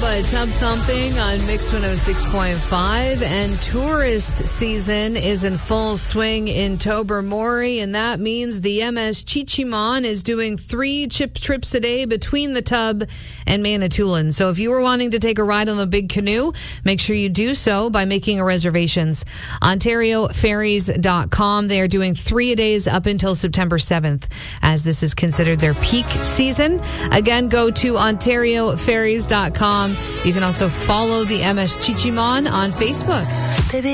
by Tub Thumping on Mix 106.5. And tourist season is in full swing in Tobermory, and that means the MS Chichimon is doing 3 trips a day between the Tub and Manitoulin. So if you were wanting to take a ride on the big canoe, make sure you do so by making a reservations. OntarioFerries.com. They are doing 3 a days up until September 7th, as this is considered their peak season. Again, go to OntarioFerries.com. You can also follow the MS Chichimon on Facebook. Baby.